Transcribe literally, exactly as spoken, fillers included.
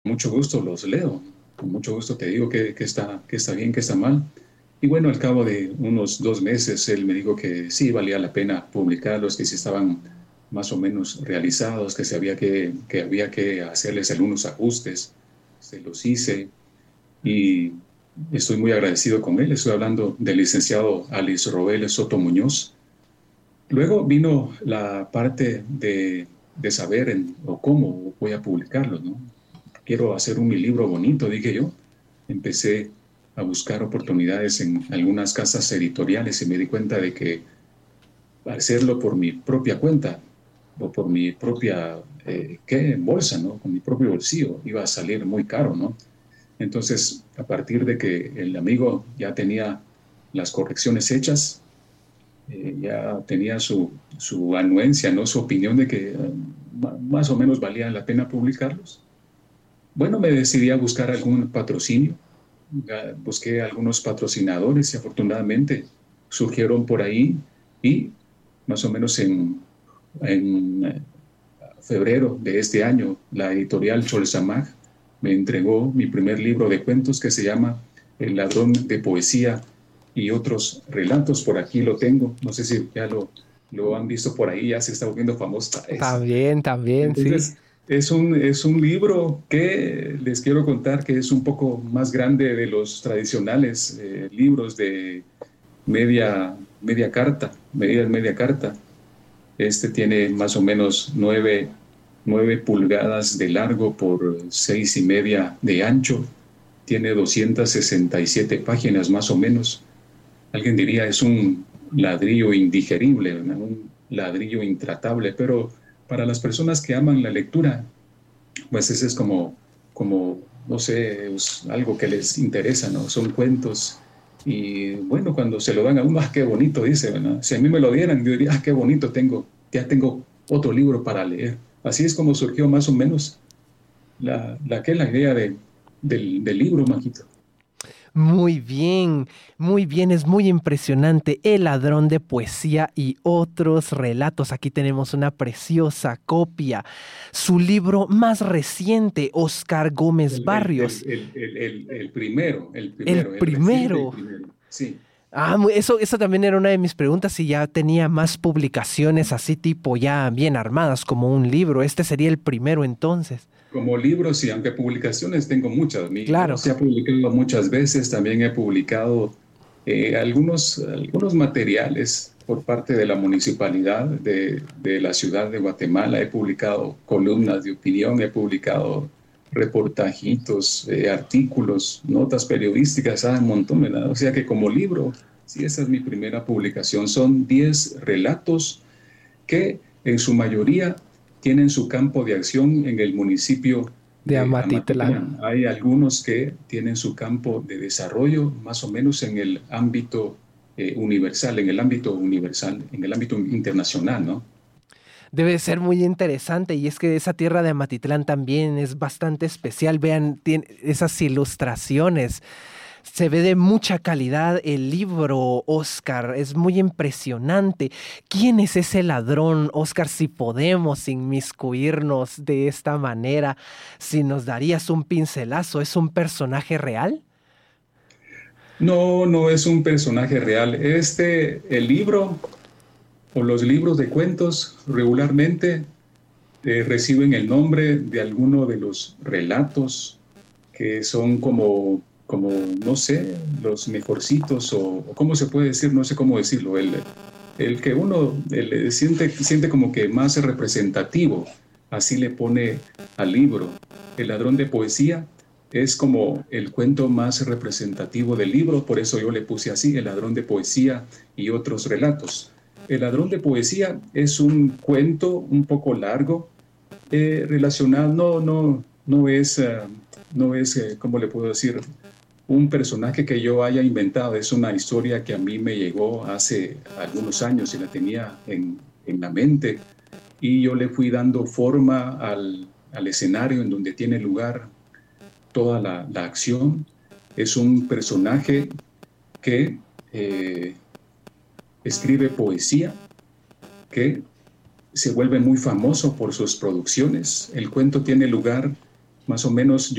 mucho gusto los leo, con mucho gusto te digo que, que está, que está bien, que está mal. Y bueno, al cabo de unos dos meses, él me dijo que sí valía la pena publicarlos, que sí estaban más o menos realizados, que, se había que, que había que hacerles algunos ajustes. Se los hice y estoy muy agradecido con él. Estoy hablando del licenciado Alice Roel Soto Muñoz. Luego vino la parte de, de saber en, o cómo voy a publicarlos, ¿no? Quiero hacer un mi libro bonito, dije yo. Empecé a buscar oportunidades en algunas casas editoriales y me di cuenta de que hacerlo por mi propia cuenta o por mi propia eh, ¿qué? bolsa, ¿no? Con mi propio bolsillo, iba a salir muy caro, ¿no? Entonces, a partir de que el amigo ya tenía las correcciones hechas, eh, ya tenía su, su anuencia, ¿no? Su opinión de que eh, más o menos valía la pena publicarlos. Bueno, me decidí a buscar algún patrocinio. Busqué algunos patrocinadores y afortunadamente surgieron por ahí y más o menos en, en eh, febrero de este año, la editorial Cholsamag me entregó mi primer libro de cuentos que se llama El ladrón de poesía y otros relatos. Por aquí lo tengo. No sé si ya lo, lo han visto por ahí, ya se está volviendo famosa esa. También, también, sí. Entonces, es un, es un libro que les quiero contar que es un poco más grande de los tradicionales eh, libros de media, media carta, media, media carta. Este tiene más o menos nueve, nueve pulgadas de largo por seis y media de ancho. Tiene doscientas sesenta y siete páginas más o menos. Alguien diría es un ladrillo indigerible, ¿no? Un ladrillo intratable, pero para las personas que aman la lectura, pues ese es como, como no sé, es algo que les interesa, ¿no? Son cuentos. Y bueno, cuando se lo dan a uno, ah, qué bonito, dice, ¿verdad? Si a mí me lo dieran, yo diría, ah, qué bonito, tengo, ya tengo otro libro para leer. Así es como surgió más o menos la, la, ¿qué? La idea de, del, del libro, Majito. Muy bien, muy bien, es muy impresionante. El ladrón de poesía y otros relatos. Aquí tenemos una preciosa copia. Su libro más reciente, Oscar Gómez El, el, Barrios, el, el, el, el, el primero, el el primero, el reciente y primero. primero. Sí. Ah, mu- eso, eso también era una de mis preguntas, si ya tenía más publicaciones así tipo ya bien armadas como un libro. Este sería el primero entonces. Como libros, y aunque publicaciones tengo muchas, mi libro Claro. se ha publicado muchas veces, también he publicado eh, algunos, algunos materiales por parte de la municipalidad de, de la ciudad de Guatemala, he publicado columnas de opinión, he publicado reportajitos, eh, artículos, notas periodísticas, ah, un montón, ¿verdad? O sea que como libro, sí, esa es mi primera publicación, son diez relatos que en su mayoría tienen su campo de acción en el municipio De de Amatitlán. Amatitlán. Hay algunos que tienen su campo de desarrollo más o menos en el ámbito eh, universal, en el ámbito universal, en el ámbito internacional, ¿no? Debe ser muy interesante y es que esa tierra de Amatitlán también es bastante especial. Vean, tiene esas ilustraciones. Se ve de mucha calidad el libro, Oscar. Es muy impresionante. ¿Quién es ese ladrón, Oscar? Si podemos inmiscuirnos de esta manera, si nos darías un pincelazo, ¿es un personaje real? No, no es un personaje real. Este, el libro o los libros de cuentos regularmente eh, reciben el nombre de alguno de los relatos que son como, como no sé, los mejorcitos o, o cómo se puede decir, no sé cómo decirlo, el, el que uno el, siente, siente como que más representativo, así le pone al libro. El ladrón de poesía es como el cuento más representativo del libro, por eso yo le puse así, el ladrón de poesía y otros relatos. El ladrón de poesía es un cuento un poco largo, eh, relacionado, no, no, no es, uh, no es eh, ¿cómo le puedo decir? Un personaje que yo haya inventado, es una historia que a mí me llegó hace algunos años y la tenía en, en la mente y yo le fui dando forma al, al escenario en donde tiene lugar toda la, la acción. Es un personaje que eh, escribe poesía, que se vuelve muy famoso por sus producciones. El cuento tiene lugar más o menos